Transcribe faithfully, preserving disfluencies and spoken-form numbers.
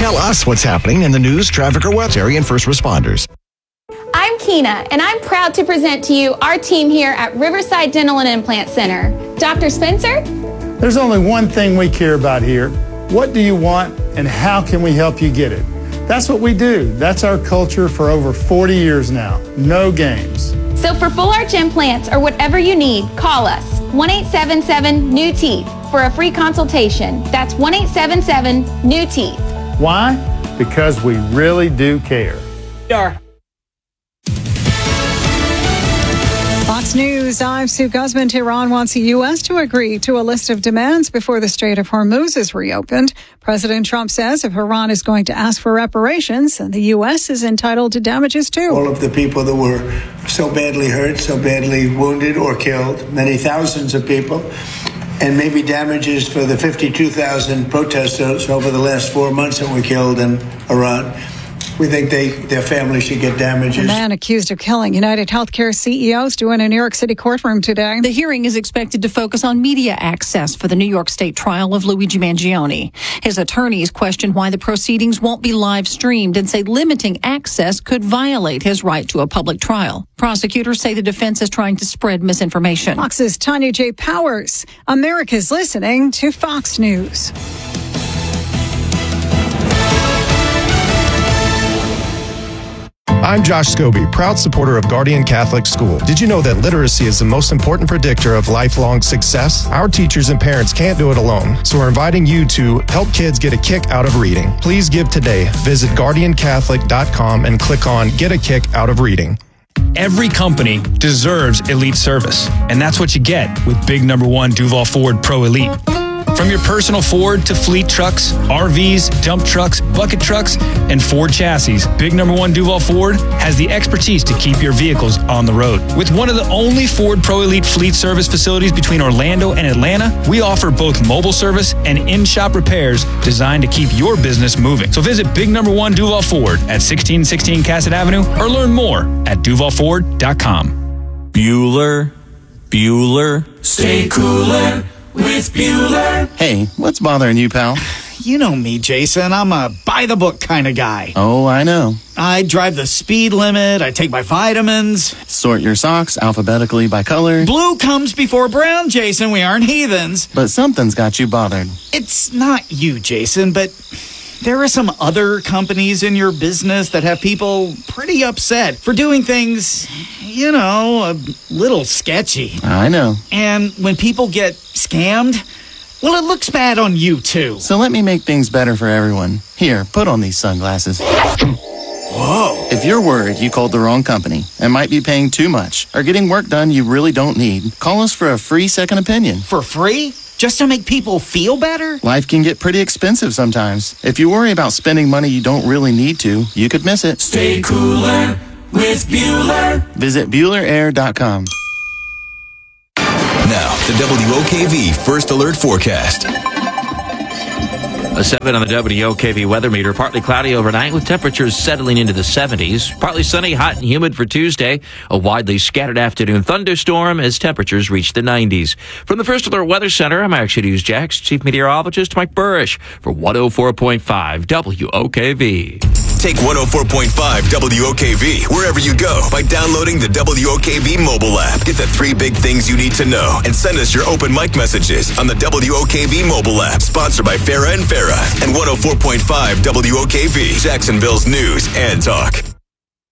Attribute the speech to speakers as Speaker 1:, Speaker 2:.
Speaker 1: Tell us what's happening in the news, traffic, or weather area and first responders.
Speaker 2: I'm Keena, and I'm proud to present to you our team here at Riverside Dental and Implant Center. Doctor Spencer?
Speaker 3: There's only one thing we care about here. What do you want, and how can we help you get it? That's what we do. That's our culture for over forty years now. No games.
Speaker 2: So for full arch implants or whatever you need, call us, one eight seven seven, N E W Teeth, for a free consultation. That's one eight seven seven, N E W Teeth.
Speaker 3: Why? Because we really do care.
Speaker 4: Yeah.
Speaker 5: Fox News, I'm Sue Guzman. Tehran wants the U S to agree to a list of demands before the Strait of Hormuz is reopened. President Trump says if Iran is going to ask for reparations, then the U S is entitled to damages too.
Speaker 6: All of the people that were so badly hurt, so badly wounded or killed, many thousands of people, and maybe damages for the fifty-two thousand protesters over the last four months that were killed in Iran. We think they, their families should get damages.
Speaker 5: The man accused of killing United Healthcare C E Os due in a New York City courtroom today.
Speaker 7: The hearing is expected to focus on media access for the New York State trial of Luigi Mangione. His attorneys question why the proceedings won't be live streamed and say limiting access could violate his right to a public trial. Prosecutors say the defense is trying to spread misinformation.
Speaker 5: Fox's Tanya J. Powers. America's listening to Fox News.
Speaker 8: I'm Josh Scobie, proud supporter of Guardian Catholic School. Did you know that literacy is the most important predictor of lifelong success? Our teachers and parents can't do it alone, so we're inviting you to help kids get a kick out of reading. Please give today. Visit guardian catholic dot com and click on Get a Kick Out of Reading.
Speaker 9: Every company deserves elite service, and that's what you get with big number one Duval Ford Pro Elite. From your personal Ford to fleet trucks, R Vs, dump trucks, bucket trucks, and Ford chassis, big number one Duval Ford has the expertise to keep your vehicles on the road. With one of the only Ford Pro Elite fleet service facilities between Orlando and Atlanta, we offer both mobile service and in-shop repairs designed to keep your business moving. So visit big number one Duval Ford at sixteen sixteen Cassett Avenue or learn more at duval ford dot com.
Speaker 10: Bueller, Bueller, stay cooler with Bueller.
Speaker 11: Hey, what's bothering you, pal?
Speaker 12: You know me, Jason. I'm a by-the-book kind of guy.
Speaker 11: Oh, I know.
Speaker 12: I drive the speed limit. I take my vitamins.
Speaker 11: Sort your socks alphabetically by color.
Speaker 12: Blue comes before brown, Jason. We aren't heathens.
Speaker 11: But something's got you bothered.
Speaker 12: It's not you, Jason, but there are some other companies in your business that have people pretty upset for doing things, you know, a little sketchy.
Speaker 11: I know.
Speaker 12: And when people get scammed, well, it looks bad on you, too.
Speaker 11: So let me make things better for everyone. Here, put on these sunglasses.
Speaker 12: Whoa.
Speaker 11: If you're worried you called the wrong company and might be paying too much or getting work done you really don't need, call us for a free second opinion.
Speaker 12: For free? Just to make people feel better?
Speaker 11: Life can get pretty expensive sometimes. If you worry about spending money you don't really need to, you could miss it.
Speaker 10: Stay cooler with Bueller.
Speaker 11: Visit Bueller Air dot com.
Speaker 13: Now, the W O K V First Alert Forecast.
Speaker 14: A seven on the W O K V weather meter. Partly cloudy overnight with temperatures settling into the seventies. Partly sunny, hot and humid for Tuesday. A widely scattered afternoon thunderstorm as temperatures reach the nineties. From the First Alert Weather Center, I'm Action News Jax Chief Meteorologist Mike Burrish for one oh four point five W O K V.
Speaker 13: Take one oh four point five W O K V wherever you go by downloading the W O K V mobile app. Get the three big things you need to know and send us your open mic messages on the W O K V mobile app. Sponsored by Farah and Farah and one oh four point five W O K V, Jacksonville's news and talk.